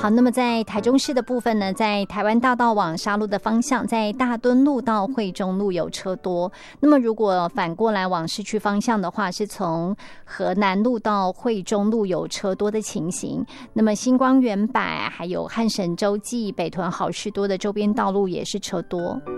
好，那么在台中市的部分呢，在台湾大道往沙鹿的方向，在大墩路到惠中路有车多。那么如果反过来往市区方向的话，是从河南路到惠中路有车多的情形。那么星光园百还有汉神洲际、北屯好事多的周边道路也是车多。